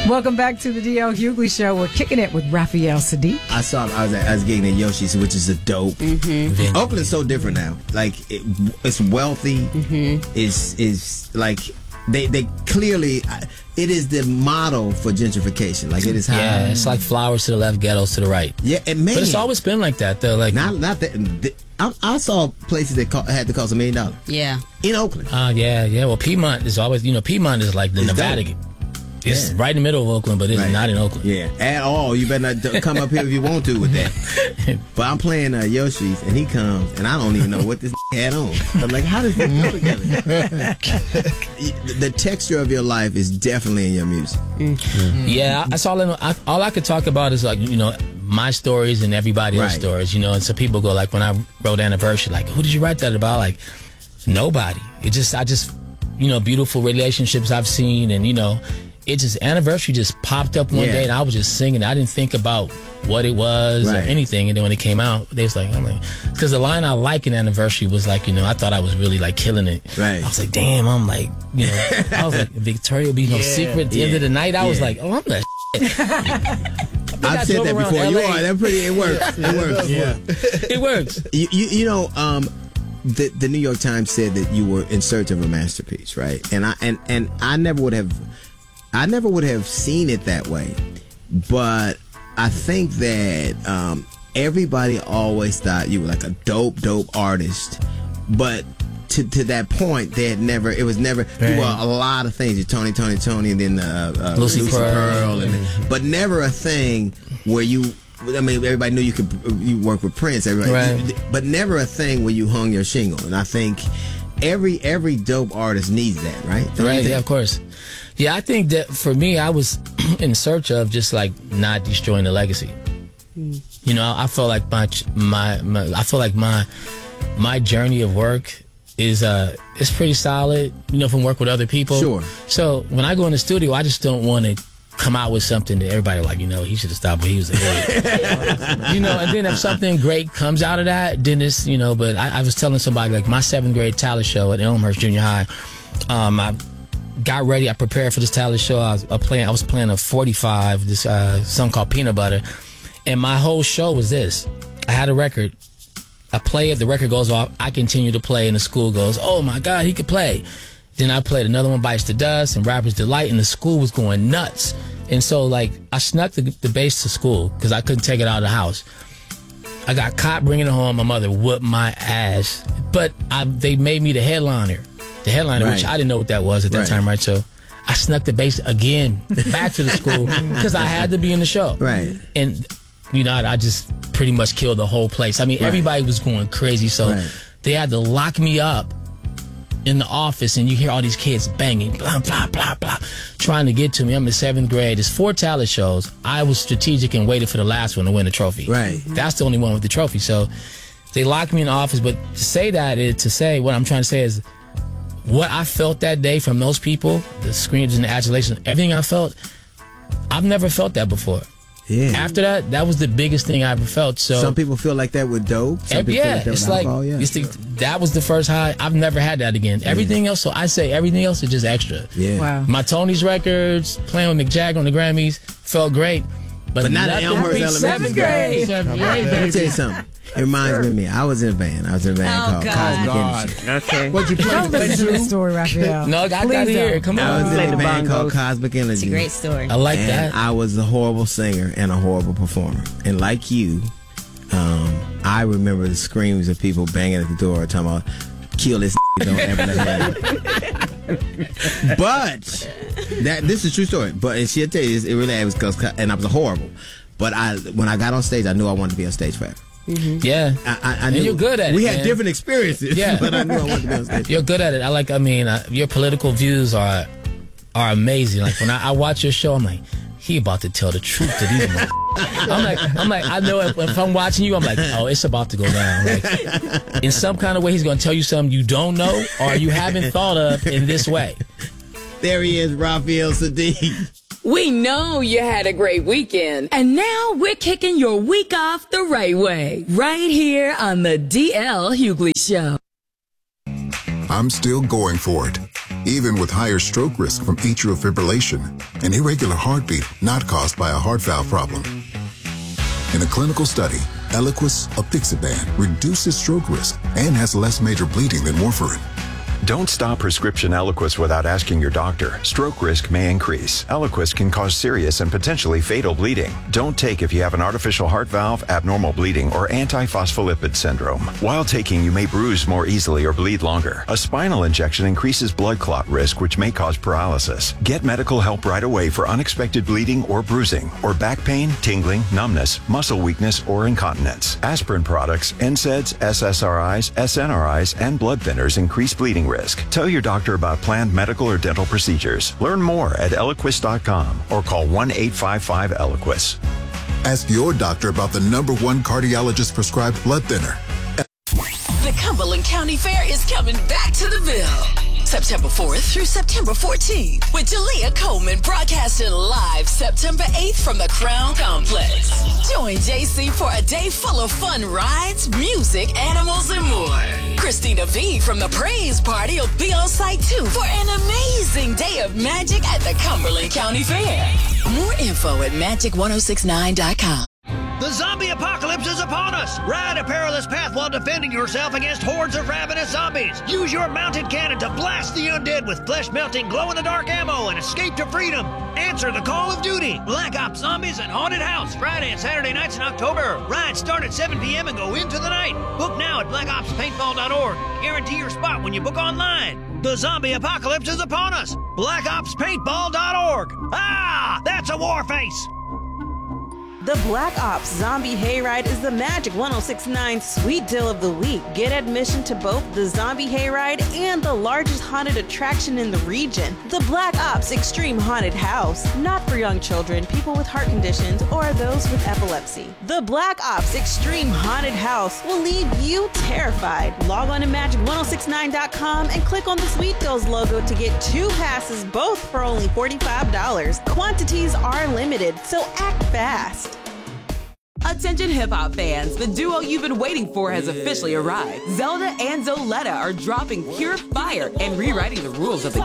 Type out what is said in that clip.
Welcome back to the DL Hughley Show. We're kicking it with Raphael Saadiq. I was getting at Yoshi's, which is a dope. Mm-hmm. Oakland's so different now. Like it's wealthy. Mm-hmm. Is like they clearly. It is the model for gentrification. Like it is how. Yeah, it's like flowers to the left, ghettos to the right. Yeah, man. But it's always been like that, though. Like not that. I saw places that had to cost $1 million. Yeah. In Oakland. Yeah. Well, Piedmont is always, Piedmont is like the Nevada. Dope. It's right in the middle of Oakland, but it's not in Oakland. Yeah, at all. You better not come up here if you want to with that. But I'm playing Yoshi's, and he comes, and I don't even know what this had on. I'm like, how does this go together? The texture of your life is definitely in your music. Mm-hmm. Yeah, that's all. All I could talk about is like my stories and everybody else's stories. And some people go like, when I wrote Anniversary, like, who did you write that about? Like, nobody. I just beautiful relationships I've seen, and it just, Anniversary just popped up one day, and I was just singing. I didn't think about what it was or anything. And then when it came out, they was like, because the line I like in Anniversary was like, I thought I was really like killing it. Right. I was like, damn, I'm like, I was like, Victoria be no secret at the end of the night. I was like, oh, I'm the I've said that before. You are. That pretty. It works. It works. Yeah. It works. The New York Times said that you were in search of a masterpiece, right? And I never would have seen it that way, but I think that everybody always thought you were like a dope artist, but to that point, they had never. It was never. You were a lot of things. You Tony, and then Lucy Pearl, but never a thing where you. I mean, everybody knew you work with Prince, everybody, but never a thing where you hung your shingle. And I think every dope artist needs that, right? Right, yeah, of course. Yeah, I think that for me, I was in search of just like not destroying the legacy. I felt like my journey of work is pretty solid. From work with other people. Sure. So when I go in the studio, I just don't want to come out with something that everybody like, he should have stopped when he was a kid. And then if something great comes out of that, then it's, but I was telling somebody, like, my 7th grade talent show at Elmhurst Junior High, I got ready, I prepared for this talent show. I was playing a 45, this song called Peanut Butter, and my whole show was this. I had a record, I play it, the record goes off, I continue to play, and the school goes, oh my God, he could play. Then I played another one, Bites the Dust, and Rapper's Delight, and the school was going nuts. And so, like, I snuck the bass to school because I couldn't take it out of the house. I got caught bringing it home. My mother whooped my ass. But they made me the headliner. Which I didn't know what that was at that time, right? So I snuck the bass again back to the school because I had to be in the show. Right. And, I just pretty much killed the whole place. I mean, everybody was going crazy. So they had to lock me up in the office, and you hear all these kids banging, blah, blah, blah, blah, trying to get to me. I'm in 7th grade. There's 4 talent shows. I was strategic and waited for the last one to win the trophy. Right. That's the only one with the trophy. So they locked me in the office. But to say that is to say, what I'm trying to say is, what I felt that day from those people, the screams and the adulation, everything I felt, I've never felt that before. Yeah. After that was the biggest thing I ever felt. So some people feel like that with dope. It's like that was the first high. I've never had that again. Everything else, so I say everything else is just extra. Yeah. Wow. My Tony's records, playing with Mick Jagger on the Grammys, felt great. But not at Elmhurst Elementary. 7th grade. Let me tell you something. It reminds me. I was in a band. Called Cosmic Energy. Okay. What'd you play? Listen to the story, Raphael. No, I got to hear it. Come on. I was in a band called Cosmic Energy. It's a great story. I like that. I was a horrible singer and a horrible performer. And like you, I remember the screams of people banging at the door talking about, kill this don't ever let her. But this is a true story. But and she'll tell you, it really was because, and I was horrible. But when I got on stage, I knew I wanted to be on stage forever. Mm-hmm. Yeah, I knew, and you're good at it. We had different experiences. Yeah, but I knew I wanted to be on stage. You're good at it. Your political views are amazing. Like when I watch your show, I'm like, he about to tell the truth to these men. I'm like, I know if I'm watching you, I'm like, oh, it's about to go down. Like, in some kind of way, he's going to tell you something you don't know or you haven't thought of in this way. There he is, Raphael Saadiq. We know you had a great weekend, and now we're kicking your week off the right way, right here on the DL Hughley Show. I'm still going for it. even with higher stroke risk from atrial fibrillation, an irregular heartbeat not caused by a heart valve problem. In a clinical study, Eliquis apixaban reduces stroke risk and has less major bleeding than warfarin. Don't stop prescription Eliquis without asking your doctor. Stroke risk may increase. Eliquis can cause serious and potentially fatal bleeding. Don't take if you have an artificial heart valve, abnormal bleeding, or antiphospholipid syndrome. While taking, you may bruise more easily or bleed longer. A spinal injection increases blood clot risk, which may cause paralysis. Get medical help right away for unexpected bleeding or bruising, or back pain, tingling, numbness, muscle weakness, or incontinence. Aspirin products, NSAIDs, SSRIs, SNRIs, and blood thinners increase bleeding risk. Tell your doctor about planned medical or dental procedures. Learn more at Eliquis.com or call 1-855-ELIQUIS. Ask your doctor about the #1 cardiologist prescribed blood thinner. The Cumberland County Fair is coming back to the Ville. September 4th through September 14th with Jalea Coleman broadcasting live September 8th from the Crown Complex. Join JC for a day full of fun rides, music, animals, and more. Christina V from the Praise Party will be on site too for an amazing day of magic at the Cumberland County Fair. More info at magic1069.com. The zombie apocalypse is upon us! Ride a perilous path while defending yourself against hordes of ravenous zombies. Use your mounted cannon to blast the undead with flesh-melting, glow-in-the-dark ammo and escape to freedom. Answer the call of duty. Black Ops Zombies and Haunted House, Friday and Saturday nights in October. Rides start at 7 p.m. and go into the night. Book now at blackopspaintball.org. Guarantee your spot when you book online. The zombie apocalypse is upon us. blackopspaintball.org. Ah, that's a war face. The Black Ops Zombie Hayride is the Magic 1069 Sweet Deal of the Week. Get admission to both the Zombie Hayride and the largest haunted attraction in the region, the Black Ops Extreme Haunted House. Not for young children, people with heart conditions, or those with epilepsy. The Black Ops Extreme Haunted House will leave you terrified. Log on to magic1069.com and click on the Sweet Deals logo to get 2 passes, both for only $45. Quantities are limited, so act fast. Attention hip-hop fans, the duo you've been waiting for has officially arrived. Zelda and Zoletta are dropping pure fire and rewriting the rules of the